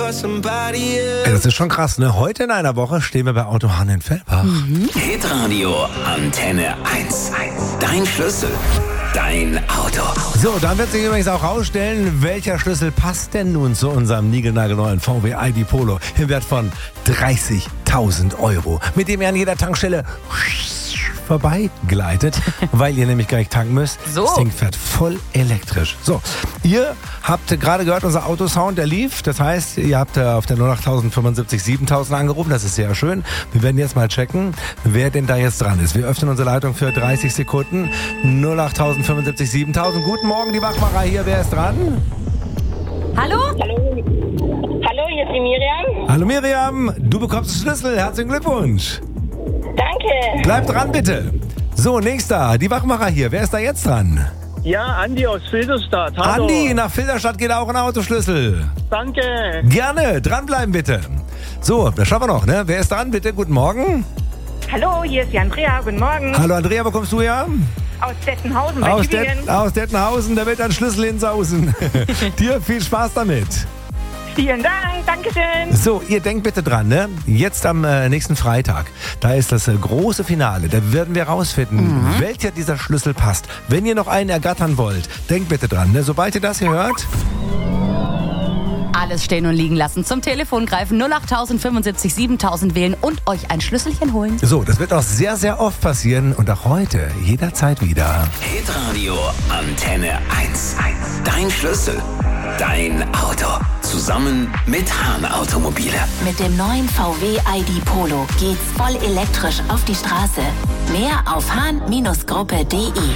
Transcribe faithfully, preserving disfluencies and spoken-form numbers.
Ey, das ist schon krass, ne? Heute in einer Woche stehen wir bei Auto Hahn in Fellbach. Mhm. Hitradio Antenne eins. Dein Schlüssel. Dein Auto. So, dann wird sich übrigens auch rausstellen, welcher Schlüssel passt denn nun zu unserem niegelnagelneuen V W I D Polo im Wert von dreißigtausend Euro, mit dem ihr an jeder Tankstelle vorbeigleitet, weil ihr nämlich gar nicht tanken müsst. So. Das Ding fährt voll elektrisch. So, ihr habt gerade gehört, unser Autosound, der lief. Das heißt, ihr habt auf der null acht fünfundsiebzig siebentausend angerufen. Das ist sehr schön. Wir werden jetzt mal checken, wer denn da jetzt dran ist. Wir öffnen unsere Leitung für dreißig Sekunden. null acht fünfundsiebzig siebentausend. Guten Morgen, die Wachmacher hier. Wer ist dran? Hallo? Hallo. Hallo, hier ist die Miriam. Hallo Miriam, du bekommst den Schlüssel. Herzlichen Glückwunsch. Danke. Bleib dran, bitte. So, nächster, die Wachmacher hier. Wer ist da jetzt dran? Ja, Andi aus Filderstadt. Hallo. Andi, nach Filderstadt geht auch ein Autoschlüssel. Danke. Gerne, dranbleiben bitte. So, das schaffen wir noch, ne? Wer ist dran, bitte? Guten Morgen. Hallo, hier ist die Andrea. Guten Morgen. Hallo Andrea, wo kommst du her? Aus Dettenhausen bei Aus, Tübingen. Det- aus Dettenhausen, da wird ein Schlüssel hinsausen. Dir viel Spaß damit. Vielen Dank. Dankeschön. So, ihr denkt bitte dran, ne? Jetzt am äh, nächsten Freitag, da ist das äh, große Finale. Da werden wir rausfinden, mhm. welcher dieser Schlüssel passt. Wenn ihr noch einen ergattern wollt, denkt bitte dran, ne? Sobald ihr das hier hört... Alles stehen und liegen lassen. Zum Telefon greifen, null acht fünfundsiebzig siebentausend wählen und euch ein Schlüsselchen holen. So, das wird auch sehr, sehr oft passieren und auch heute, jederzeit wieder. Hitradio Antenne eins. Dein Schlüssel. Dein Auto. Zusammen mit Hahn Automobile. Mit dem neuen V W I D Polo geht's voll elektrisch auf die Straße. Mehr auf hahn Gruppe punkt de.